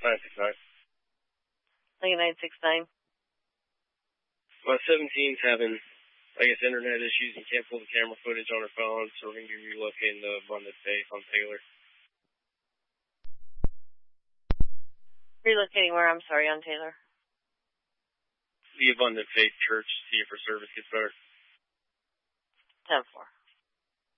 969. Lincoln 969. My 17's having, I guess, internet issues and can't pull the camera footage on her phone, so we're going to be looking the Abundant Faith on Taylor. Relocating where? I'm sorry, on Taylor. The Abundant Faith Church, see if her service gets better. 10-4.